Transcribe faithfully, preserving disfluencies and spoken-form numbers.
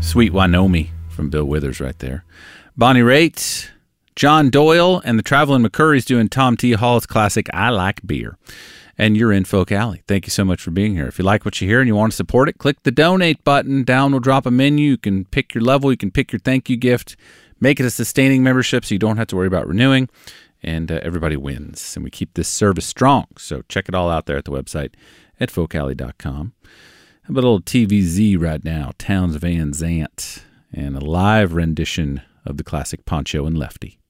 Sweet Wynomi from Bill Withers right there. Bonnie Raitt, John Doyle, and the Traveling McCurries doing Tom T. Hall's classic, I Like Beer. And you're in Folk Alley. Thank you so much for being here. If you like what you hear and you want to support it, click the donate button. Down will drop a menu. You can pick your level. You can pick your thank you gift. Make it a sustaining membership so you don't have to worry about renewing. And uh, everybody wins. And we keep this service strong. So check it all out there at the website at folk alley dot com. How about a little T V Z right now? Townes Van Zandt and a live rendition of the classic Poncho and Lefty.